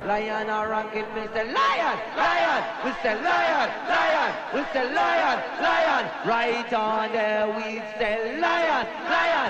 Lion a ranking, me say lion, lion. We say lion, lion. We say lion, lion. Right on there we say lion, lion.